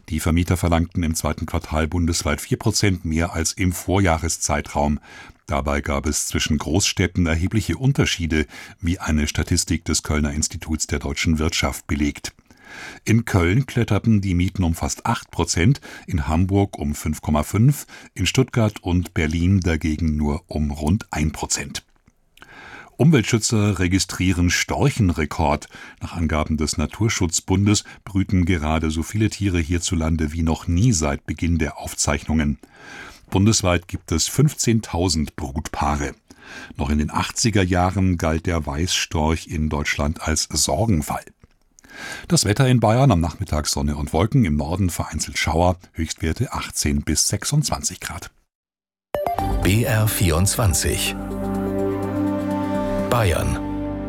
Die Vermieter verlangten im zweiten Quartal bundesweit 4% mehr als im Vorjahreszeitraum. Dabei gab es zwischen Großstädten erhebliche Unterschiede, wie eine Statistik des Kölner Instituts der deutschen Wirtschaft belegt. In Köln kletterten die Mieten um fast 8%, in Hamburg um 5,5%, in Stuttgart und Berlin dagegen nur um rund 1%. Umweltschützer registrieren Storchenrekord. Nach Angaben des Naturschutzbundes brüten gerade so viele Tiere hierzulande wie noch nie seit Beginn der Aufzeichnungen. Bundesweit gibt es 15.000 Brutpaare. Noch in den 80er Jahren galt der Weißstorch in Deutschland als Sorgenfall. Das Wetter in Bayern: am Nachmittag Sonne und Wolken, im Norden vereinzelt Schauer, Höchstwerte 18 bis 26 Grad. BR24 Bayern.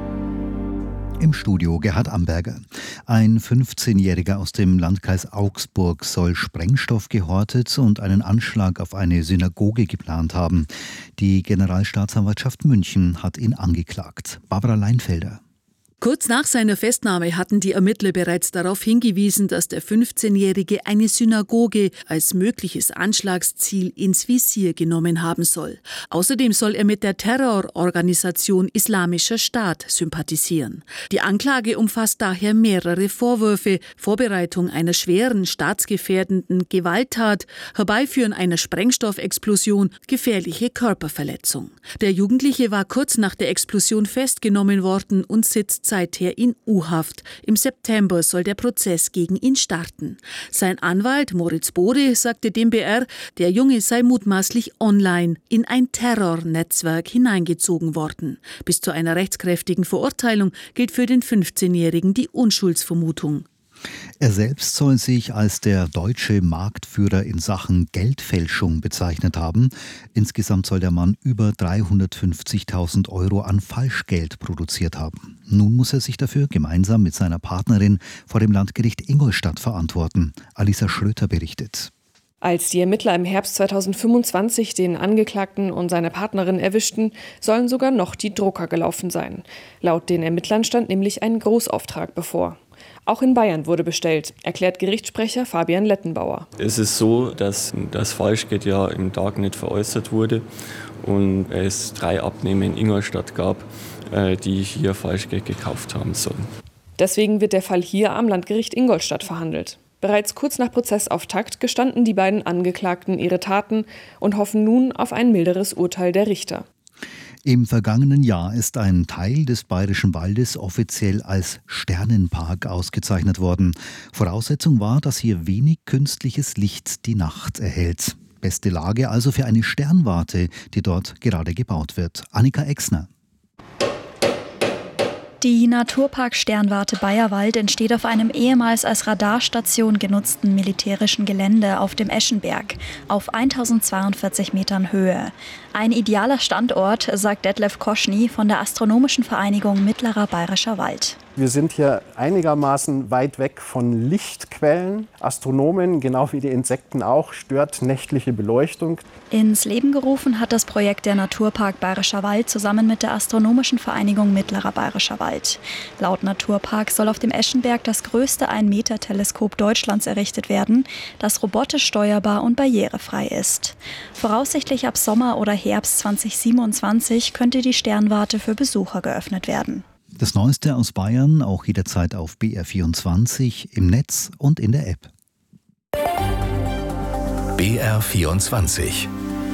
Im Studio Gerhard Amberger. Ein 15-Jähriger aus dem Landkreis Augsburg soll Sprengstoff gehortet und einen Anschlag auf eine Synagoge geplant haben. Die Generalstaatsanwaltschaft München hat ihn angeklagt. Barbara Leinfelder. Kurz nach seiner Festnahme hatten die Ermittler bereits darauf hingewiesen, dass der 15-Jährige eine Synagoge als mögliches Anschlagsziel ins Visier genommen haben soll. Außerdem soll er mit der Terrororganisation Islamischer Staat sympathisieren. Die Anklage umfasst daher mehrere Vorwürfe: Vorbereitung einer schweren staatsgefährdenden Gewalttat, Herbeiführen einer Sprengstoffexplosion, gefährliche Körperverletzung. Der Jugendliche war kurz nach der Explosion festgenommen worden und sitzt seither in U-Haft. Im September soll der Prozess gegen ihn starten. Sein Anwalt Moritz Bode sagte dem BR, der Junge sei mutmaßlich online in ein Terrornetzwerk hineingezogen worden. Bis zu einer rechtskräftigen Verurteilung gilt für den 15-Jährigen die Unschuldsvermutung. Er selbst soll sich als der deutsche Marktführer in Sachen Geldfälschung bezeichnet haben. Insgesamt soll der Mann über 350.000 Euro an Falschgeld produziert haben. Nun muss er sich dafür gemeinsam mit seiner Partnerin vor dem Landgericht Ingolstadt verantworten. Alisa Schröter berichtet. Als die Ermittler im Herbst 2025 den Angeklagten und seine Partnerin erwischten, sollen sogar noch die Drucker gelaufen sein. Laut den Ermittlern stand nämlich ein Großauftrag bevor. Auch in Bayern wurde bestellt, erklärt Gerichtssprecher Fabian Lettenbauer. Es ist so, dass das Falschgeld ja im Darknet veräußert wurde und es 3 Abnehmer in Ingolstadt gab, die hier Falschgeld gekauft haben sollen. Deswegen wird der Fall hier am Landgericht Ingolstadt verhandelt. Bereits kurz nach Prozessauftakt gestanden die beiden Angeklagten ihre Taten und hoffen nun auf ein milderes Urteil der Richter. Im vergangenen Jahr ist ein Teil des Bayerischen Waldes offiziell als Sternenpark ausgezeichnet worden. Voraussetzung war, dass hier wenig künstliches Licht die Nacht erhält. Beste Lage also für eine Sternwarte, die dort gerade gebaut wird. Annika Exner. Die Naturpark Sternwarte Bayerwald entsteht auf einem ehemals als Radarstation genutzten militärischen Gelände auf dem Eschenberg auf 1042 Metern Höhe. Ein idealer Standort, sagt Detlef Koschny von der Astronomischen Vereinigung Mittlerer Bayerischer Wald. Wir sind hier einigermaßen weit weg von Lichtquellen. Astronomen, genau wie die Insekten auch, stört nächtliche Beleuchtung. Ins Leben gerufen hat das Projekt der Naturpark Bayerischer Wald zusammen mit der Astronomischen Vereinigung Mittlerer Bayerischer Wald. Laut Naturpark soll auf dem Eschenberg das größte 1-Meter-Teleskop Deutschlands errichtet werden, das robotisch steuerbar und barrierefrei ist. Voraussichtlich ab Sommer oder Herbst 2027 könnte die Sternwarte für Besucher geöffnet werden. Das Neueste aus Bayern auch jederzeit auf BR24, im Netz und in der App. BR24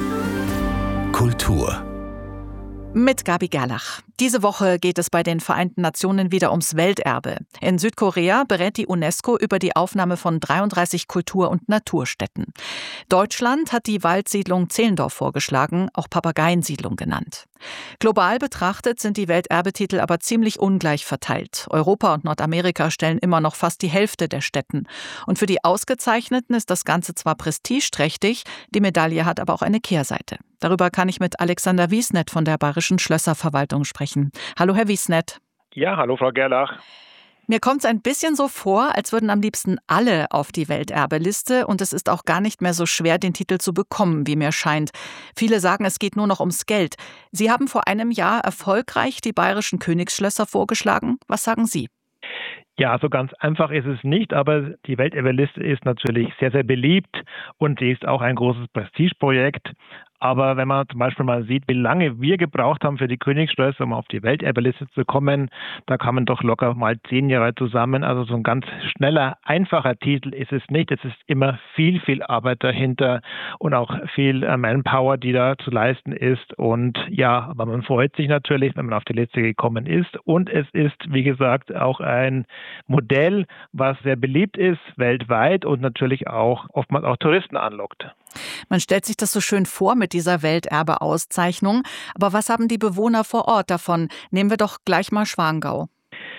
Kultur mit Gabi Gerlach. Diese Woche geht es bei den Vereinten Nationen wieder ums Welterbe. In Südkorea berät die UNESCO über die Aufnahme von 33 Kultur- und Naturstätten. Deutschland hat die Waldsiedlung Zehlendorf vorgeschlagen, auch Papageiensiedlung genannt. Global betrachtet sind die Welterbetitel aber ziemlich ungleich verteilt. Europa und Nordamerika stellen immer noch fast die Hälfte der Stätten. Und für die Ausgezeichneten ist das Ganze zwar prestigeträchtig, die Medaille hat aber auch eine Kehrseite. Darüber kann ich mit Alexander Wiesnet von der Bayerischen Schlösserverwaltung sprechen. Hallo, Herr Wiesnet. Ja, hallo, Frau Gerlach. Mir kommt es ein bisschen so vor, als würden am liebsten alle auf die Welterbeliste und es ist auch gar nicht mehr so schwer, den Titel zu bekommen, wie mir scheint. Viele sagen, es geht nur noch ums Geld. Sie haben vor einem Jahr erfolgreich die bayerischen Königsschlösser vorgeschlagen. Was sagen Sie? Ja, so ganz einfach ist es nicht, aber die Welterbe-Liste ist natürlich sehr, sehr beliebt und sie ist auch ein großes Prestigeprojekt. Aber wenn man zum Beispiel mal sieht, wie lange wir gebraucht haben für die Königsschlösser, um auf die Welterbeliste zu kommen, da kamen doch locker mal 10 Jahre zusammen. Also so ein ganz schneller, einfacher Titel ist es nicht. Es ist immer viel, viel Arbeit dahinter und auch viel Manpower, die da zu leisten ist. Und ja, aber man freut sich natürlich, wenn man auf die Liste gekommen ist. Und es ist, wie gesagt, auch ein Modell, was sehr beliebt ist weltweit und natürlich auch oftmals auch Touristen anlockt. Man stellt sich das so schön vor mit dieser Welterbe-Auszeichnung. Aber was haben die Bewohner vor Ort davon? Nehmen wir doch gleich mal Schwangau.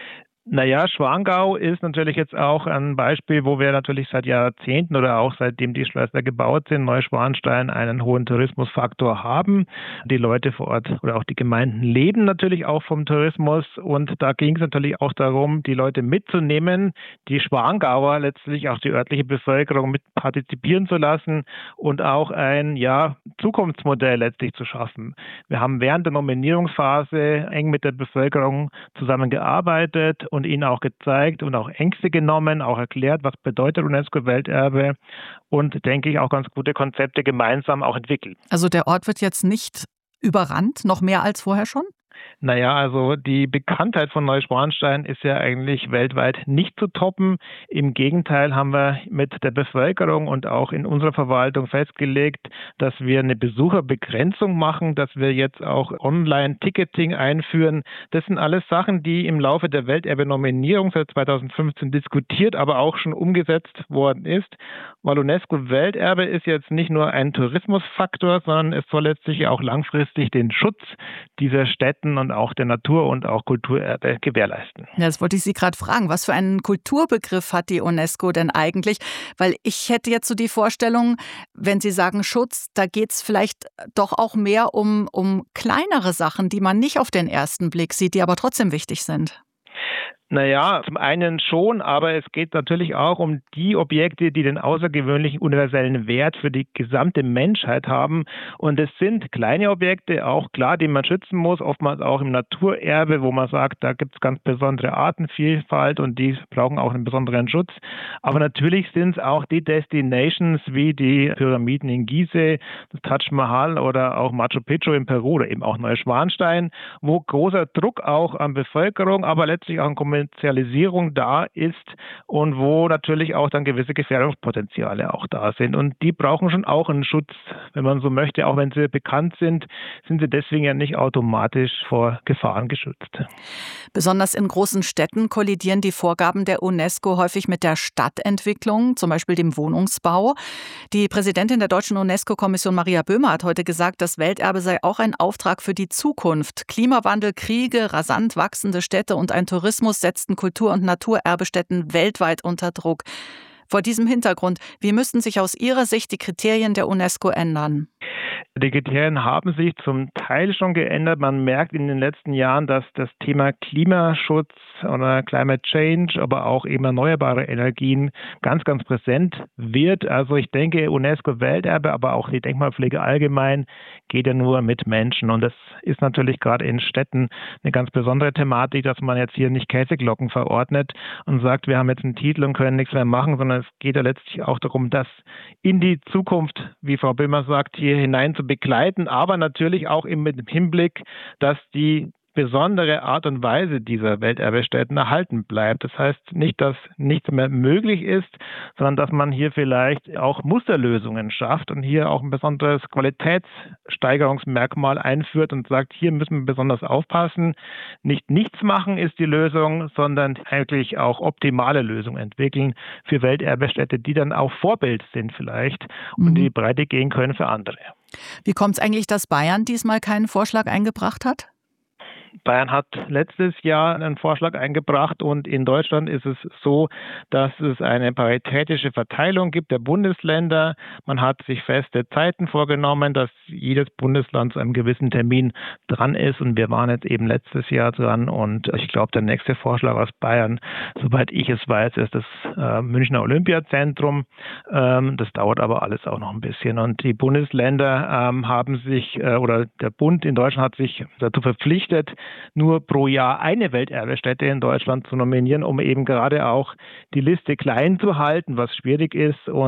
Naja, Schwangau ist natürlich jetzt auch ein Beispiel, wo wir natürlich seit Jahrzehnten oder auch seitdem die Schlösser gebaut sind, Neuschwanstein einen hohen Tourismusfaktor haben. Die Leute vor Ort oder auch die Gemeinden leben natürlich auch vom Tourismus und da ging es natürlich auch darum, die Leute mitzunehmen, die Schwangauer letztlich auch die örtliche Bevölkerung mit partizipieren zu lassen und auch ein Zukunftsmodell letztlich zu schaffen. Wir haben während der Nominierungsphase eng mit der Bevölkerung zusammengearbeitet und ihnen auch gezeigt und auch Ängste genommen, auch erklärt, was bedeutet UNESCO-Welterbe und, denke ich, auch ganz gute Konzepte gemeinsam auch entwickelt. Also der Ort wird jetzt nicht überrannt, noch mehr als vorher schon? Naja, also die Bekanntheit von Neuschwanstein ist ja eigentlich weltweit nicht zu toppen. Im Gegenteil haben wir mit der Bevölkerung und auch in unserer Verwaltung festgelegt, dass wir eine Besucherbegrenzung machen, dass wir jetzt auch Online-Ticketing einführen. Das sind alles Sachen, die im Laufe der Welterbe-Nominierung seit 2015 diskutiert, aber auch schon umgesetzt worden ist. Weil UNESCO-Welterbe ist jetzt nicht nur ein Tourismusfaktor, sondern es soll letztlich auch langfristig den Schutz dieser Städten und auch der Natur und auch Kulturerbe gewährleisten. Ja, das wollte ich Sie gerade fragen. Was für einen Kulturbegriff hat die UNESCO denn eigentlich? Weil ich hätte jetzt so die Vorstellung, wenn Sie sagen Schutz, da geht es vielleicht doch auch mehr um kleinere Sachen, die man nicht auf den ersten Blick sieht, die aber trotzdem wichtig sind. Naja, zum einen schon, aber es geht natürlich auch um die Objekte, die den außergewöhnlichen universellen Wert für die gesamte Menschheit haben. Und es sind kleine Objekte, auch klar, die man schützen muss, oftmals auch im Naturerbe, wo man sagt, da gibt es ganz besondere Artenvielfalt und die brauchen auch einen besonderen Schutz. Aber natürlich sind es auch die Destinations wie die Pyramiden in Gizeh, das Taj Mahal oder auch Machu Picchu in Peru oder eben auch Neuschwanstein, wo großer Druck auch an Bevölkerung, aber letztlich auch an Kommerzialisierung da ist und wo natürlich auch dann gewisse Gefährdungspotenziale auch da sind. Und die brauchen schon auch einen Schutz, wenn man so möchte. Auch wenn sie bekannt sind, sind sie deswegen ja nicht automatisch vor Gefahren geschützt. Besonders in großen Städten kollidieren die Vorgaben der UNESCO häufig mit der Stadtentwicklung, zum Beispiel dem Wohnungsbau. Die Präsidentin der Deutschen UNESCO-Kommission Maria Böhmer hat heute gesagt, das Welterbe sei auch ein Auftrag für die Zukunft. Klimawandel, Kriege, rasant wachsende Städte und ein Tourismus setzten Kultur- und Naturerbestätten weltweit unter Druck. Vor diesem Hintergrund, wie müssten sich aus Ihrer Sicht die Kriterien der UNESCO ändern? Die Kriterien haben sich zum Teil schon geändert. Man merkt in den letzten Jahren, dass das Thema Klimaschutz oder Climate Change, aber auch eben erneuerbare Energien ganz, ganz präsent wird. Also ich denke, UNESCO-Welterbe, aber auch die Denkmalpflege allgemein geht ja nur mit Menschen. Und das ist natürlich gerade in Städten eine ganz besondere Thematik, dass man jetzt hier nicht Käseglocken verordnet und sagt, wir haben jetzt einen Titel und können nichts mehr machen, sondern es geht ja letztlich auch darum, das in die Zukunft, wie Frau Böhmer sagt, hier hinein zu begleiten, aber natürlich auch eben mit dem Hinblick, dass die besondere Art und Weise dieser Welterbestätten erhalten bleibt. Das heißt nicht, dass nichts mehr möglich ist, sondern dass man hier vielleicht auch Musterlösungen schafft und hier auch ein besonderes Qualitätssteigerungsmerkmal einführt und sagt, hier müssen wir besonders aufpassen. Nicht nichts machen ist die Lösung, sondern eigentlich auch optimale Lösungen entwickeln für Welterbestätten, die dann auch Vorbild sind vielleicht und die Breite gehen können für andere. Wie kommt es eigentlich, dass Bayern diesmal keinen Vorschlag eingebracht hat? Bayern hat letztes Jahr einen Vorschlag eingebracht und in Deutschland ist es so, dass es eine paritätische Verteilung gibt der Bundesländer. Man hat sich feste Zeiten vorgenommen, dass jedes Bundesland zu einem gewissen Termin dran ist und wir waren jetzt eben letztes Jahr dran und ich glaube, der nächste Vorschlag aus Bayern, soweit ich es weiß, ist das Münchner Olympiazentrum. Das dauert aber alles auch noch ein bisschen und die Bundesländer haben sich oder der Bund in Deutschland hat sich dazu verpflichtet, nur pro Jahr eine Welterbestätte in Deutschland zu nominieren, um eben gerade auch die Liste klein zu halten, was schwierig ist.